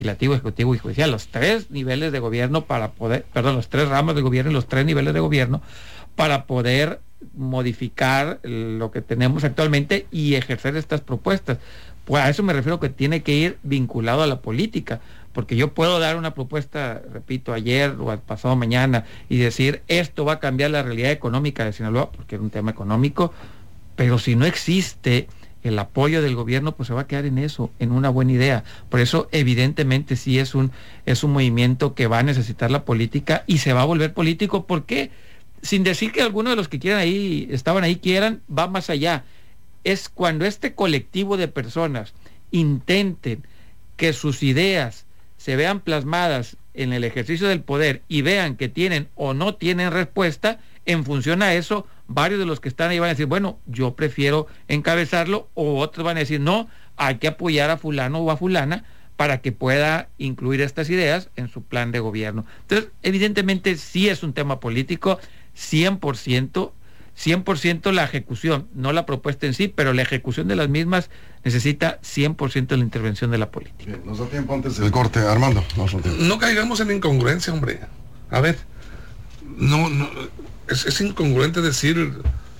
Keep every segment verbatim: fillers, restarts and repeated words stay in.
legislativo, ejecutivo y judicial, los tres niveles de gobierno para poder, perdón, los tres ramas de gobierno y los tres niveles de gobierno para poder modificar lo que tenemos actualmente y ejercer estas propuestas. Pues a eso me refiero, que tiene que ir vinculado a la política, porque yo puedo dar una propuesta, repito, ayer o pasado mañana y decir esto va a cambiar la realidad económica de Sinaloa, porque es un tema económico, pero si no existe el apoyo del gobierno, pues se va a quedar en eso, en una buena idea. Por eso, evidentemente, sí es un, es un movimiento que va a necesitar la política y se va a volver político. ¿Por qué? Sin decir que algunos de los que quieran ahí, estaban ahí, quieran, va más allá. Es cuando este colectivo de personas intenten que sus ideas se vean plasmadas en el ejercicio del poder y vean que tienen o no tienen respuesta, en función a eso, varios de los que están ahí van a decir, bueno, yo prefiero encabezarlo, o otros van a decir, no, hay que apoyar a fulano o a fulana para que pueda incluir estas ideas en su plan de gobierno. Entonces, evidentemente sí es un tema político, cien por ciento, cien por ciento la ejecución, no la propuesta en sí, pero la ejecución de las mismas necesita cien por ciento de la intervención de la política. Bien, nos da tiempo antes del corte, Armando. No caigamos en incongruencia, hombre. A ver, no, no, es, es incongruente decir,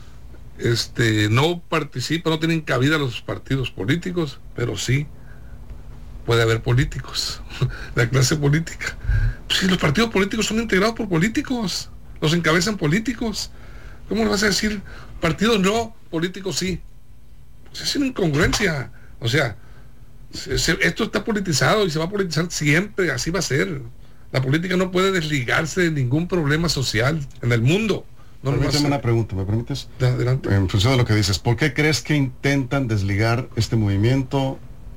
este, no participa, no tienen cabida los partidos políticos, pero sí puede haber políticos, la clase política. Pues sí, los partidos políticos son integrados por políticos, los encabezan políticos. ¿Cómo le vas a decir partidos no, políticos sí? Pues es una incongruencia. O sea, se, se, esto está politizado y se va a politizar siempre, así va a ser. La política no puede desligarse de ningún problema social en el mundo. No. Permíteme una pregunta, ¿me permites? Adelante. En función de lo que dices, ¿por qué crees que intentan desligar este movimiento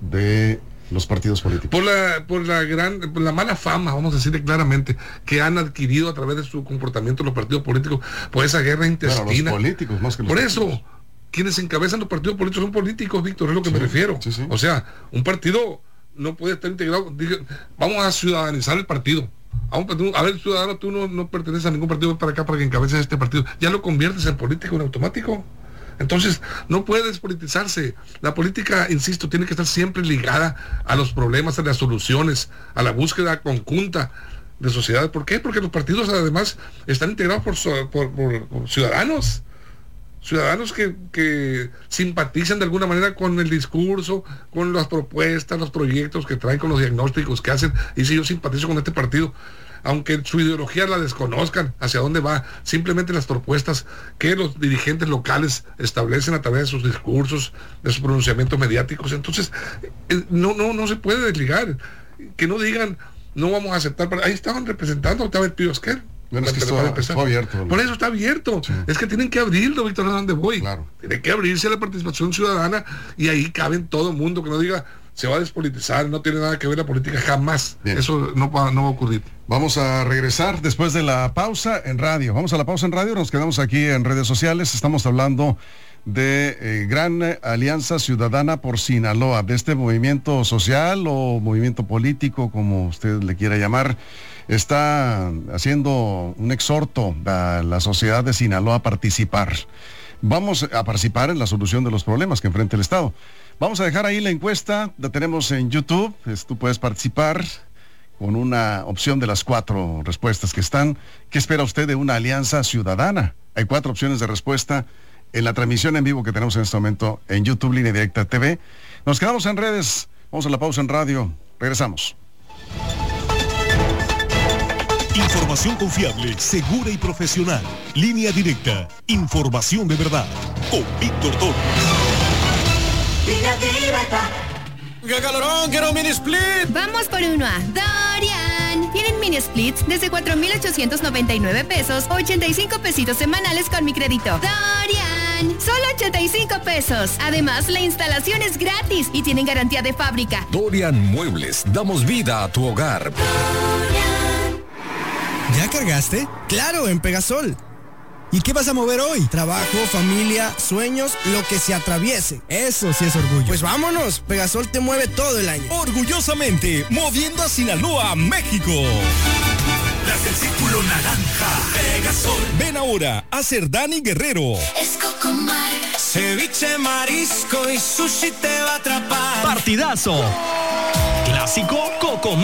de los partidos políticos? Por la, por la gran, por la mala fama, vamos a decirle claramente, que han adquirido a través de su comportamiento los partidos políticos, por esa guerra intestina. Claro, los políticos más que los Por políticos. eso, quienes encabezan los partidos políticos son políticos, Víctor, es lo que sí, me refiero. Sí, sí. O sea, un partido no puede estar integrado. Diga, vamos a ciudadanizar el partido. A, un partido, a ver, ciudadano, tú no, no perteneces a ningún partido para acá para que encabeces este partido. Ya lo conviertes en político en automático. Entonces, no puede despolitizarse. La política, insisto, tiene que estar siempre ligada a los problemas, a las soluciones, a la búsqueda conjunta de sociedad. ¿Por qué? Porque los partidos además están integrados por, por, por, por ciudadanos. Ciudadanos que, que simpatizan de alguna manera con el discurso, con las propuestas, los proyectos que traen, con los diagnósticos que hacen. Y si yo simpatizo con este partido, aunque su ideología la desconozcan, hacia dónde va, simplemente las propuestas que los dirigentes locales establecen a través de sus discursos, de sus pronunciamientos mediáticos. Entonces, no, no, no se puede desligar. Que no digan, no vamos a aceptar. Ahí estaban representando, estaba el Pío Esquer. Bueno, es que esto, esto abierto. ¿No? Por eso está abierto. Sí. Es que tienen que abrirlo, Víctor, ¿a dónde voy? Claro. Tiene que abrirse a la participación ciudadana y ahí caben todo el mundo, que no diga se va a despolitizar, no tiene nada que ver la política, jamás. Bien. Eso no va, no va a ocurrir. Vamos a regresar después de la pausa en radio. Vamos a la pausa en radio, nos quedamos aquí en redes sociales. Estamos hablando de eh, Gran Alianza Ciudadana por Sinaloa, de este movimiento social o movimiento político, como usted le quiera llamar. Está haciendo un exhorto a la sociedad de Sinaloa a participar. Vamos a participar en la solución de los problemas que enfrenta el Estado. Vamos a dejar ahí la encuesta, la tenemos en YouTube. Tú puedes participar con una opción de las cuatro respuestas que están. ¿Qué espera usted de una alianza ciudadana? Hay cuatro opciones de respuesta en la transmisión en vivo que tenemos en este momento en YouTube, Línea Directa T V. Nos quedamos en redes, vamos a la pausa en radio, regresamos. Información confiable, segura y profesional. Línea Directa, información de verdad. Con Víctor Torres. Línea Directa. ¡Qué calorón! ¡Quiero un mini split! Vamos por uno a Dorian. Tienen mini splits desde cuatro mil ochocientos noventa y nueve pesos, ochenta y cinco pesitos semanales con mi crédito. Dorian, solo ochenta y cinco pesos. Además, la instalación es gratis y tienen garantía de fábrica. Dorian Muebles, damos vida a tu hogar. Dorian. ¿Ya cargaste? Claro, en Pegasol. ¿Y qué vas a mover hoy? Trabajo, familia, sueños, lo que se atraviese. Eso sí es orgullo. Pues vámonos, Pegasol te mueve todo el año. Orgullosamente, moviendo a Sinaloa, México. Las del Círculo Naranja, Pegasol. Ven ahora a Cerdán y Guerrero. Es Cocomar. Ceviche, marisco y sushi te va a atrapar. Partidazo. Clásico Coco